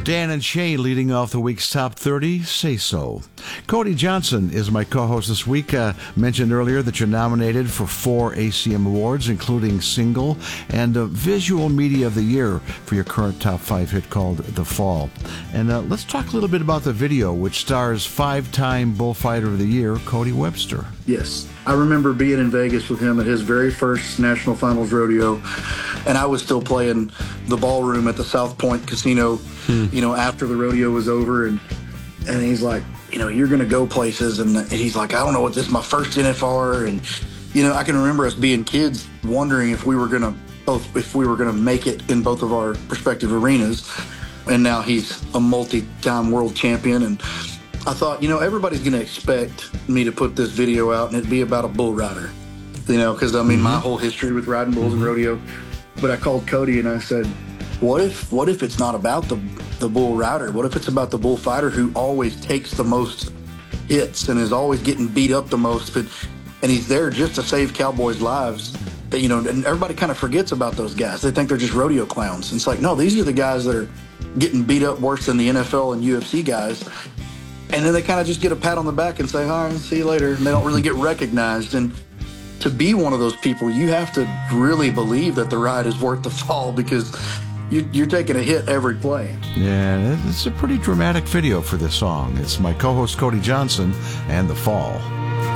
Dan and Shay leading off the week's Top 30, Say So. Cody Johnson is my co-host this week. Mentioned earlier that you're nominated for 4 ACM awards, including Single and Visual Media of the Year for your current Top 5 hit called The Fall. And let's talk a little bit about the video, which stars 5-time Bullfighter of the Year, Cody Webster. Yes. I remember being in Vegas with him at his very first National Finals rodeo, and I was still playing the ballroom at the South Point Casino, after the rodeo was over, and he's like, you're going to go places, and he's like, I don't know what this is, my first NFR, and I can remember us being kids wondering if we were going to make it in both of our respective arenas, and now he's a multi-time world champion, and I thought, everybody's going to expect me to put this video out and it'd be about a bull rider, because my whole history with riding bulls and rodeo. But I called Cody and I said, what if it's not about the bull rider? What if it's about the bullfighter who always takes the most hits and is always getting beat up the most, and he's there just to save cowboys' lives? And everybody kind of forgets about those guys. They think they're just rodeo clowns. And it's like, no, these are the guys that are getting beat up worse than the NFL and UFC guys. And then they kind of just get a pat on the back and say, all right, see you later. And they don't really get recognized. And to be one of those people, you have to really believe that the ride is worth the fall, because you're taking a hit every play. Yeah, it's a pretty dramatic video for this song. It's my co-host Cody Johnson and The Fall.